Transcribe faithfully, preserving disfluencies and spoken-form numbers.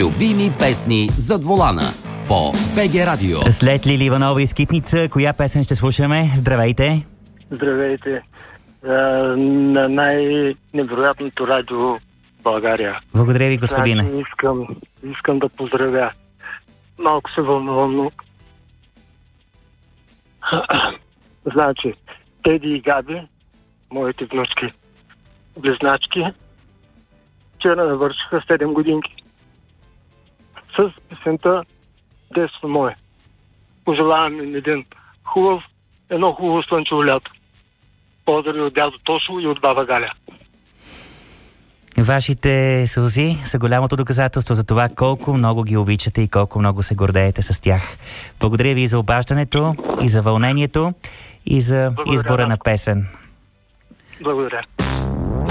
Любими песни зад волана по БГ Радио. След Лили Иванова и Скитница, коя песен ще слушаме? Здравейте! Здравейте! На най-невероятното радио в България. Благодаря ви, господине. Значи, искам, искам да поздравя. Малко се вълнувам, но... Значи, Теди и Габи, моите внучки, близначки, вчера навършиха седем годинки. С песента Детство мое. Пожелавам им един хубав, едно хубаво слънчево лято. Поздрави от дядо Тошо и от баба Галя. Вашите сълзи са голямото доказателство за това колко много ги обичате и колко много се гордеете с тях. Благодаря ви и за обаждането, и за вълнението, и за Благодаря. избора на песен. Благодаря.